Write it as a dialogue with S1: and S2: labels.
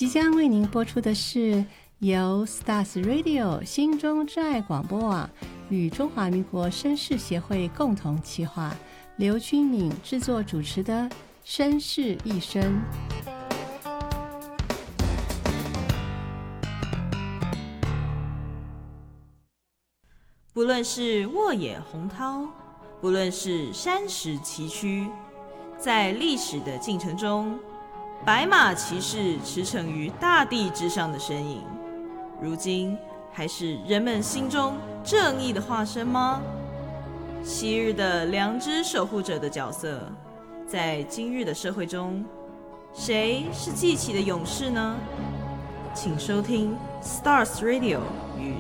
S1: 即将为您播出的是由 Stars Radio 心中之爱广播网与中华民国绅士协会共同企划，刘君敏制作主持的《绅士一生》。
S2: 不论是沃野洪涛，不论是山石崎岖，在历史的进程中，白马骑士驰骋于大地之上的身影，如今还是人们心中正义的化身吗？昔日的良知守护者的角色，在今日的社会中，谁是记起的勇士呢？请收听 Stars Radio 与